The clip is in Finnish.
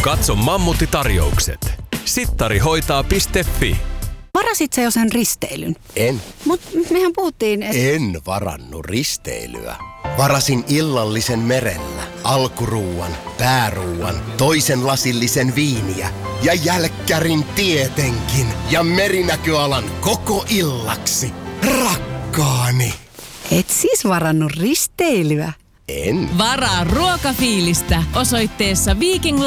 Katso Mammutti-tarjoukset. Sittarihoitaa.fi. Varasit sä jo sen risteilyn? En. Mut mehän puhuttiin, En varannut risteilyä. Varasin illallisen merellä, alkuruuan, pääruuan, toisen lasillisen viiniä ja jälkkärin tietenkin. Ja merinäköalan koko illaksi. Rakkaani. et siis varannut risteilyä. En. Varaa ruokafiilistä osoitteessa Viking